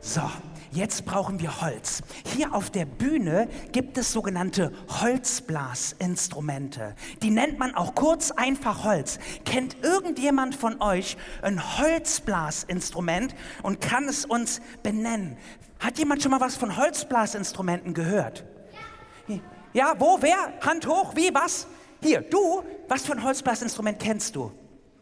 So, jetzt brauchen wir Holz. Hier auf der Bühne gibt es sogenannte Holzblasinstrumente. Die nennt man auch kurz einfach Holz. Kennt irgendjemand von euch ein Holzblasinstrument und kann es uns benennen? Hat jemand schon mal was von Holzblasinstrumenten gehört? Ja. Ja, wo, wer? Hand hoch, wie, was? Hier, du, was für ein Holzblasinstrument kennst du?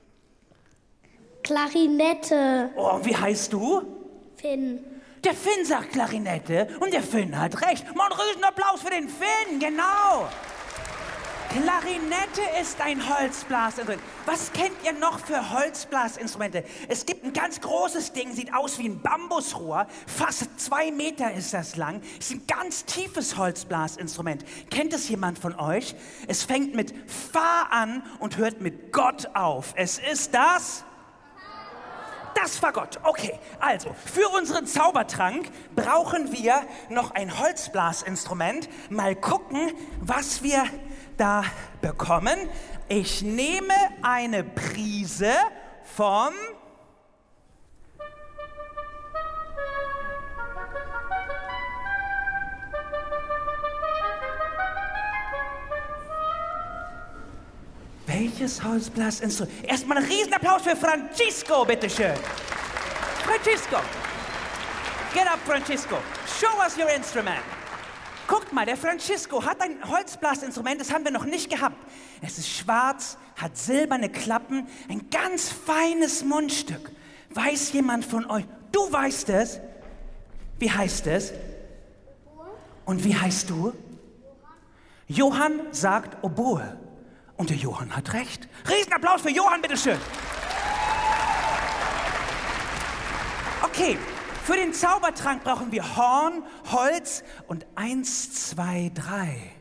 Klarinette. Oh, wie heißt du? Finn. Der Finn sagt Klarinette und der Finn hat recht. Mal einen Riesenapplaus für den Finn, genau. Klarinette ist ein Holzblasinstrument. Was kennt ihr noch für Holzblasinstrumente? Es gibt ein ganz großes Ding, sieht aus wie ein Bambusrohr. Fast 2 Meter ist das lang. Es ist ein ganz tiefes Holzblasinstrument. Kennt es jemand von euch? Es fängt mit Fa an und hört mit Gott auf. Es ist das... Das war Gott. Okay, also für unseren Zaubertrank brauchen wir noch ein Holzblasinstrument. Mal gucken, was wir da bekommen. Ich nehme eine Prise vom... Welches Holzblasinstrument? Erstmal einen Riesenapplaus für Francisco, bitteschön. Francisco. Get up, Francisco. Show us your instrument. Guckt mal, der Francisco hat ein Holzblasinstrument, das haben wir noch nicht gehabt. Es ist schwarz, hat silberne Klappen, ein ganz feines Mundstück. Weiß jemand von euch? Du weißt es. Wie heißt es? Und wie heißt du? Johann sagt Oboe. Und der Johann hat recht. Riesenapplaus für Johann, bitteschön. Okay, für den Zaubertrank brauchen wir Horn, Holz und 1, 2, 3.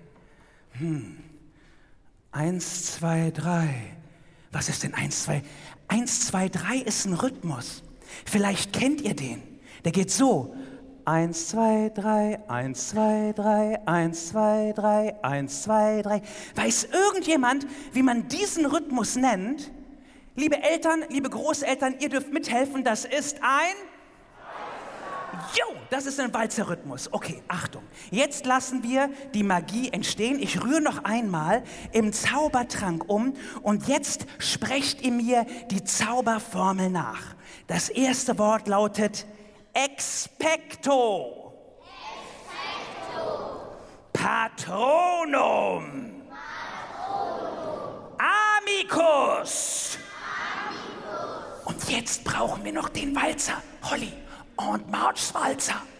1, 2, 3. Was ist denn 1, 2? 1, 2, 3 ist ein Rhythmus. Vielleicht kennt ihr den. Der geht so. 1, 2, 3, 1, 2, 3, 1, 2, 3, 1, 2, 3. Weiß irgendjemand, wie man diesen Rhythmus nennt? Liebe Eltern, liebe Großeltern, ihr dürft mithelfen. Das ist ein... Jo, das ist ein Walzerrhythmus. Okay, Achtung. Jetzt lassen wir die Magie entstehen. Ich rühre noch einmal im Zaubertrank um und jetzt sprecht ihr mir die Zauberformel nach. Das erste Wort lautet Expecto. Expecto. Patronum. Patronum. Amicus. Amicus. Und jetzt brauchen wir noch den Walzer. Holly. Und Marchs Walzer.